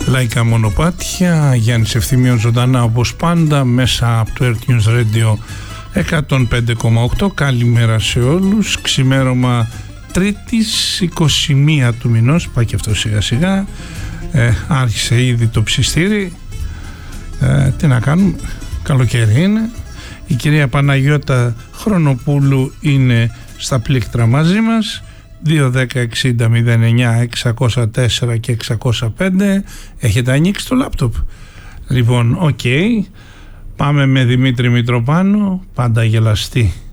Λαϊκά μονοπάτια, Γιάννης Ευθυμίων ζωντανά όπως πάντα μέσα από το Earth News Radio 105,8. Καλημέρα σε όλους. Ξημέρωμα Τρίτης 21 του μηνός, πάει και αυτό σιγά σιγά, άρχισε ήδη το ψιστήρι, τι να κάνουμε, καλοκαίρι είναι. Η κυρία Παναγιώτα Χρονοπούλου είναι στα πλήκτρα μαζί μας, 2-10-60-09 604 και 605. Έχετε ανοίξει το λάπτοπ? Λοιπόν, οκ. Πάμε με Δημήτρη Μητροπάνο, πάντα γελαστή